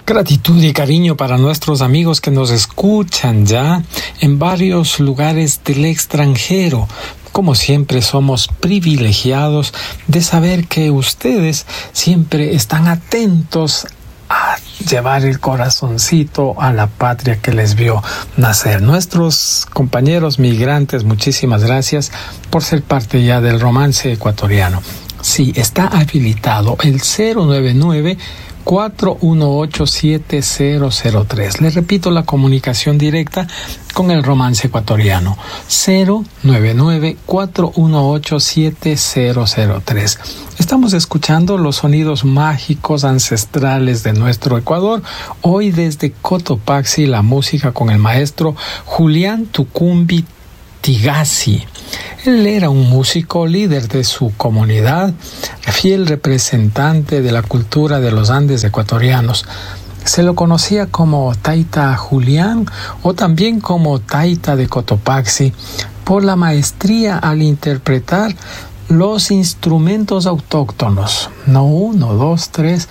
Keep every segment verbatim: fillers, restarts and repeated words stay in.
Gratitud y cariño para nuestros amigos que nos escuchan ya en varios lugares del extranjero. Como siempre, somos privilegiados de saber que ustedes siempre están atentos a llevar el corazoncito a la patria que les vio nacer. Nuestros compañeros migrantes, muchísimas gracias por ser parte ya del romance ecuatoriano. Sí, está habilitado el cero nueve nueve, cuatro uno ocho, siete cero cero tres. Les repito, la comunicación directa con el romance ecuatoriano. cero nueve nueve, cuatro uno ocho, siete cero cero tres. Estamos escuchando los sonidos mágicos ancestrales de nuestro Ecuador. Hoy desde Cotopaxi, la música con el maestro Julián Tucumbi Tigasi. Él era un músico líder de su comunidad, fiel representante de la cultura de los Andes ecuatorianos. Se lo conocía como Taita Julián o también como Taita de Cotopaxi por la maestría al interpretar los instrumentos autóctonos. No uno, dos, tres,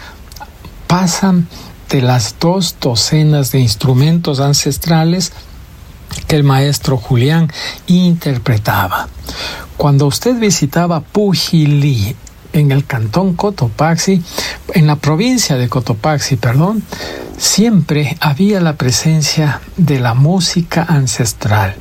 pasan de las dos docenas de instrumentos ancestrales que el maestro Julián interpretaba. Cuando usted visitaba Pujilí, en el cantón Cotopaxi, en la provincia de Cotopaxi, perdón, siempre había la presencia de la música ancestral,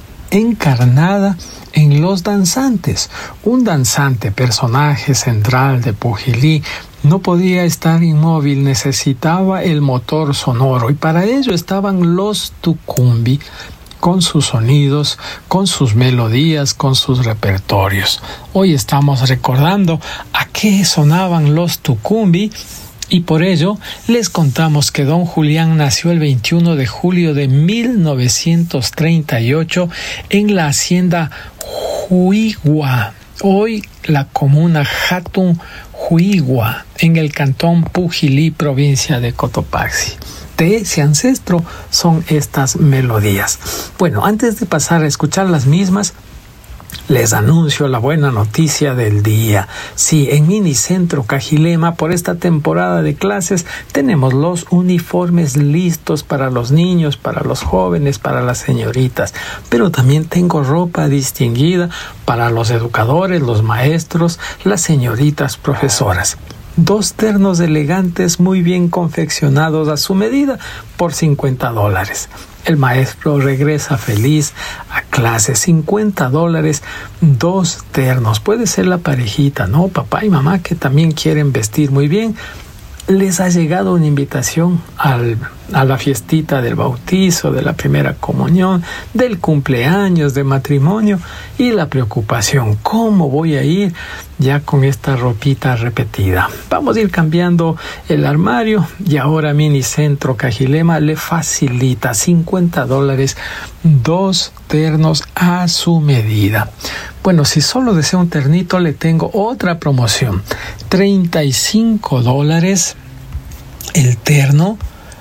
encarnada en los danzantes. Un danzante, personaje central de Pujilí, no podía estar inmóvil, necesitaba el motor sonoro, y para ello estaban los tucumbi, con sus sonidos, con sus melodías, con sus repertorios. Hoy estamos recordando a qué sonaban los tucumbi y por ello les contamos que don Julián nació el veintiuno de julio de mil novecientos treinta y ocho en la hacienda Huigua, hoy la comuna Jatun Huigua, en el cantón Pujilí, provincia de Cotopaxi. De ese ancestro son estas melodías. Bueno, antes de pasar a escuchar las mismas, les anuncio la buena noticia del día. Sí, en Minicentro Cajilema, por esta temporada de clases, tenemos los uniformes listos para los niños, para los jóvenes, para las señoritas. Pero también tengo ropa distinguida para los educadores, los maestros, las señoritas profesoras. Dos ternos elegantes muy bien confeccionados a su medida por cincuenta dólares. El maestro regresa feliz a clase. cincuenta dólares, dos ternos. Puede ser la parejita, ¿no? Papá y mamá que también quieren vestir muy bien. Les ha llegado una invitación al, a la fiestita del bautizo, de la primera comunión, del cumpleaños, de matrimonio, y la preocupación, ¿cómo voy a ir ya con esta ropita repetida? Vamos a ir cambiando el armario y ahora Minicentro Cajilema le facilita cincuenta dólares, dos ternos a su medida. Bueno, si solo desea un ternito, le tengo otra promoción. treinta y cinco dólares el terno,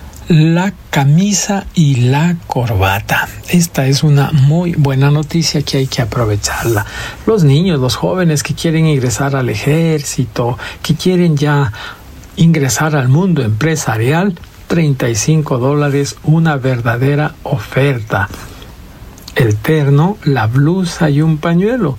la camisa y la corbata. Esta es una muy buena noticia que hay que aprovecharla. Los niños, los jóvenes que quieren ingresar al ejército, que quieren ya ingresar al mundo empresarial, treinta y cinco dólares, una verdadera oferta. El terno, la blusa y un pañuelo.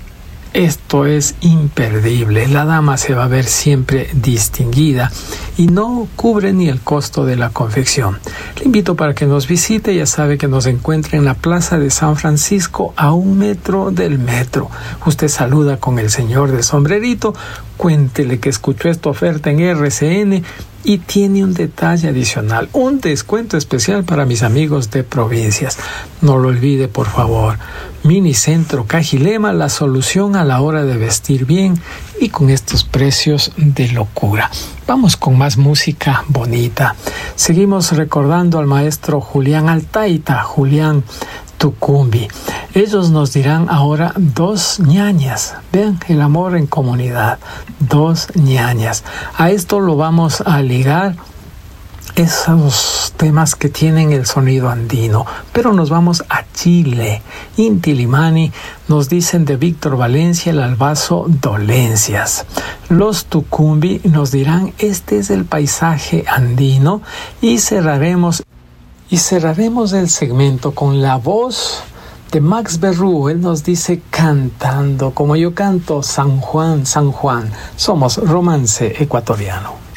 Esto es imperdible. La dama se va a ver siempre distinguida y no cubre ni el costo de la confección. Le invito para que nos visite. Ya sabe que nos encuentra en la Plaza de San Francisco, a un metro del metro. Usted saluda con el señor del sombrerito, cuéntele que escuchó esta oferta en R C N y tiene un detalle adicional, un descuento especial para mis amigos de provincias. No lo olvide, por favor. Minicentro Cajilema, la solución a la hora de vestir bien y con estos precios de locura. Vamos con más música bonita. Seguimos recordando al maestro Julián Altaita, Julián Tucumbi. Ellos nos dirán ahora dos ñañas. Vean el amor en comunidad. Dos ñañas. A esto lo vamos a ligar esos temas que tienen el sonido andino, pero nos vamos a Chile. Inti Limani nos dicen de Víctor Valencia el Albazo Dolencias. Los Tucumbi nos dirán este es el paisaje andino y cerraremos y cerraremos el segmento con la voz de Max Berrú. Él nos dice cantando como yo canto San Juan, San Juan. Somos Romance Ecuatoriano.